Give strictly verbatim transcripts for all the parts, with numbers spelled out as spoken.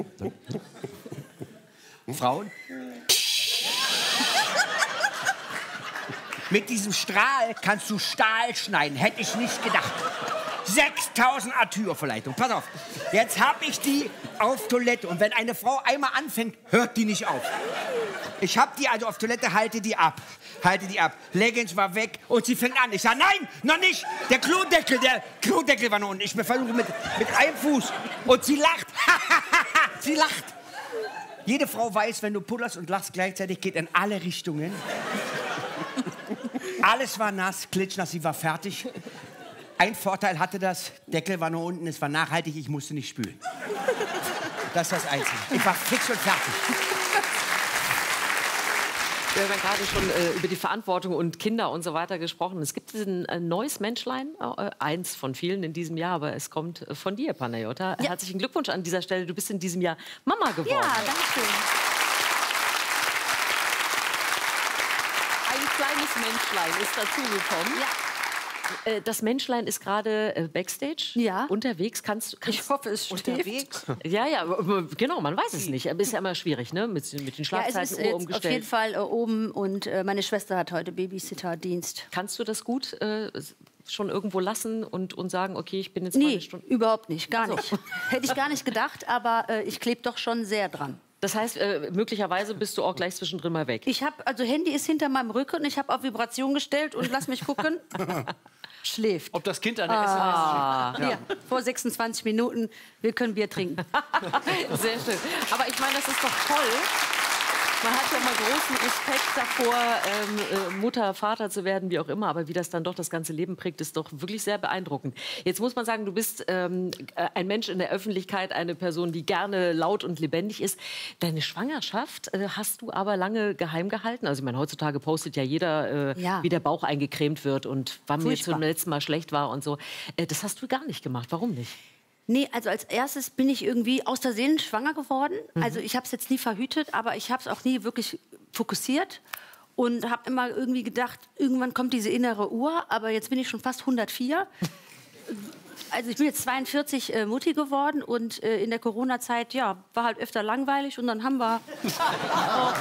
So. Frauen. Mit diesem Strahl kannst du Stahl schneiden. Hätte ich nicht gedacht. sechstausend Arthur-Verleitung. Pass auf. Jetzt habe ich die auf Toilette. Und wenn eine Frau einmal anfängt, hört die nicht auf. Ich habe die also auf Toilette, halte die ab. Halte die ab. Leggings war weg und sie fängt an. Ich sage, nein, noch nicht. Der Klodeckel, der Klodeckel war noch unten. Ich versuche mit, mit einem Fuß. Und sie lacht. Sie lacht. Jede Frau weiß, wenn du pudderst und lachst gleichzeitig, geht in alle Richtungen. Alles war nass, klitschnass, sie war fertig. Ein Vorteil hatte das, Deckel war nur unten, es war nachhaltig, ich musste nicht spülen. Das ist das Einzige. Ich war fix und fertig. Wir haben ja gerade schon äh, über die Verantwortung und Kinder und so weiter gesprochen. Es gibt ein äh, neues Menschlein, äh, eins von vielen in diesem Jahr, aber es kommt äh, von dir, Panayota. Ja. Herzlichen Glückwunsch an dieser Stelle. Du bist in diesem Jahr Mama geworden. Ja, danke schön. Ein kleines Menschlein ist dazugekommen. Ja. Das Menschlein ist gerade Backstage ja. unterwegs. Kannst, kannst ich hoffe, es steht unterwegs. Ja, ja, genau, man weiß es nicht. Aber ist ja immer schwierig, ne? Mit, mit den Schlafzeiten ja, es ist jetzt umgestellt. Auf jeden Fall äh, oben und äh, meine Schwester hat heute Babysitterdienst. Kannst du das gut äh, schon irgendwo lassen und, und sagen, okay, ich bin jetzt nee, mal eine Stunde? Überhaupt nicht, gar so. nicht. Hätte ich gar nicht gedacht, aber äh, ich klebe doch schon sehr dran. Das heißt, äh, möglicherweise bist du auch gleich zwischendrin mal weg. Ich habe, also Handy ist hinter meinem Rücken und ich habe auf Vibration gestellt und lass mich gucken. Schläft. Ob das Kind eine ah. S M S schickt. Ja. Ja, vor sechsundzwanzig Minuten, wir können Bier trinken. Sehr schön. Aber ich meine, das ist doch toll. Man hat ja mal großen Respekt davor, ähm, äh, Mutter, Vater zu werden, wie auch immer. Aber wie das dann doch das ganze Leben prägt, ist doch wirklich sehr beeindruckend. Jetzt muss man sagen, du bist ähm, ein Mensch in der Öffentlichkeit, eine Person, die gerne laut und lebendig ist. Deine Schwangerschaft äh, hast du aber lange geheim gehalten. Also ich meine, heutzutage postet ja jeder, äh, ja. wie der Bauch eingecremt wird und wann mir zum letzten Mal schlecht war und so. Äh, das hast du gar nicht gemacht. Warum nicht? Nee, also als erstes bin ich irgendwie aus der Seele schwanger geworden. Mhm. Also ich habe es jetzt nie verhütet, aber ich habe es auch nie wirklich fokussiert. Und habe immer irgendwie gedacht, irgendwann kommt diese innere Uhr. Aber jetzt bin ich schon fast hundertvier. Also ich bin jetzt zweiundvierzig äh, Mutti geworden. Und äh, in der Corona-Zeit, ja, war halt öfter langweilig. Und dann haben wir... oh,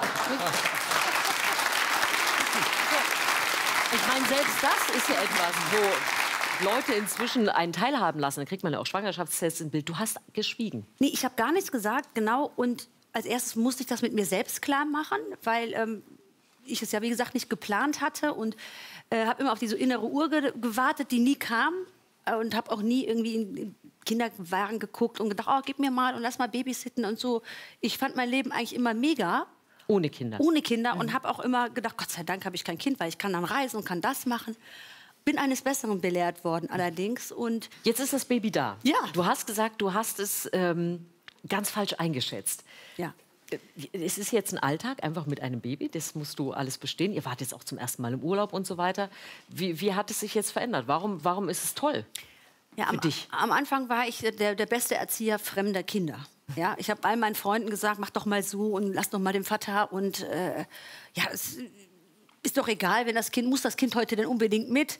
ich meine, selbst das ist ja etwas, wo... Leute inzwischen einen teilhaben lassen, dann kriegt man ja auch Schwangerschaftstests im Bild. Du hast geschwiegen. Nee, ich habe gar nichts gesagt, genau. Und als erstes musste ich das mit mir selbst klar machen, weil ähm, ich es ja, wie gesagt, nicht geplant hatte. Und äh, habe immer auf diese innere Uhr ge gewartet, die nie kam. Äh, und habe auch nie irgendwie in, in Kinderwagen geguckt und gedacht, oh, gib mir mal und lass mal babysitten und so. Ich fand mein Leben eigentlich immer mega. Ohne Kinder? Ohne Kinder. Mhm. Und habe auch immer gedacht, Gott sei Dank habe ich kein Kind, weil ich kann dann reisen und kann das machen. Bin eines Besseren belehrt worden allerdings. Und jetzt ist das Baby da. Ja. Du hast gesagt, du hast es ähm, ganz falsch eingeschätzt. Ja. Es ist jetzt ein Alltag, einfach mit einem Baby. Das musst du alles bestehen. Ihr wart jetzt auch zum ersten Mal im Urlaub und so weiter. Wie, wie hat es sich jetzt verändert? Warum, warum ist es toll ja, für am, dich? Am Anfang war ich der, der beste Erzieher fremder Kinder. Ja, ich habe all meinen Freunden gesagt, mach doch mal so und lass doch mal den Vater. Und äh, ja, es ist doch egal, wenn das Kind, muss das Kind heute denn unbedingt mit?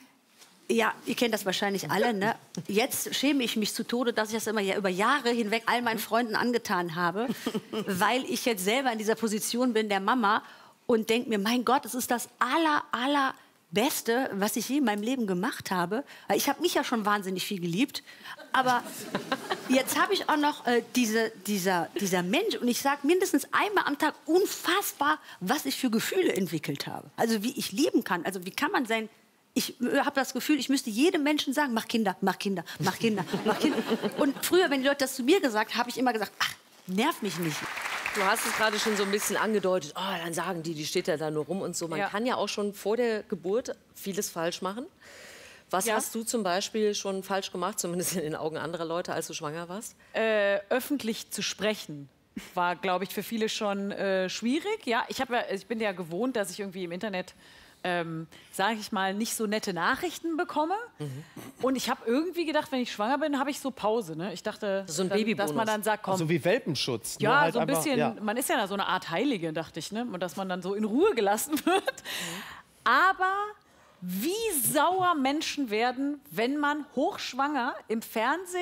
Ja, ihr kennt das wahrscheinlich alle, ne? Jetzt schäme ich mich zu Tode, dass ich das immer ja über Jahre hinweg all meinen Freunden angetan habe, weil ich jetzt selber in dieser Position bin der Mama und denke mir, mein Gott, das ist das aller, aller Beste, was ich je in meinem Leben gemacht habe. Ich habe mich ja schon wahnsinnig viel geliebt, aber jetzt habe ich auch noch äh, diese, dieser, dieser Mensch und ich sage mindestens einmal am Tag unfassbar, was ich für Gefühle entwickelt habe. Also wie ich lieben kann, also wie kann man sein... Ich habe das Gefühl, ich müsste jedem Menschen sagen, mach Kinder, mach Kinder, mach Kinder, mach Kinder. Und früher, wenn die Leute das zu mir gesagt haben, habe ich immer gesagt, ach, nerv mich nicht. Du hast es gerade schon so ein bisschen angedeutet, oh, dann sagen die, die steht ja da nur rum und so. Man ja. kann ja auch schon vor der Geburt vieles falsch machen. Was ja. hast du zum Beispiel schon falsch gemacht, zumindest in den Augen anderer Leute, als du schwanger warst? Äh, öffentlich zu sprechen war, glaube ich, für viele schon äh, schwierig. Ja, ich, hab ja, ich bin ja gewohnt, dass ich irgendwie im Internet... Ähm, sage ich mal, nicht so nette Nachrichten bekomme. Mhm. Und ich habe irgendwie gedacht, wenn ich schwanger bin, habe ich so Pause. Ne? Ich dachte, so ein dann, dass man dann sagt, komm. So wie Welpenschutz. Ja, halt so ein einfach, bisschen, ja. man ist ja so eine Art Heilige, dachte ich. Ne? Und dass man dann so in Ruhe gelassen wird. Mhm. Aber wie sauer Menschen werden, wenn man hochschwanger im Fernsehen